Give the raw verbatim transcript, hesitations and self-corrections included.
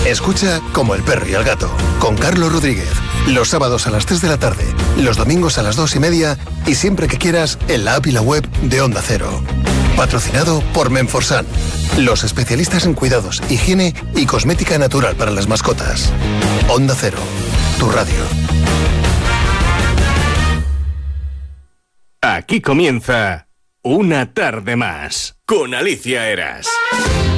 Escucha Como el perro y el gato, con Carlos Rodríguez. Los sábados a las tres de la tarde, los domingos a las dos y media y siempre que quieras en la app y la web de Onda Cero. Patrocinado por Menforsan, los especialistas en cuidados, higiene y cosmética natural para las mascotas. Onda Cero, tu radio. Aquí comienza Una tarde más con Alicia Eras.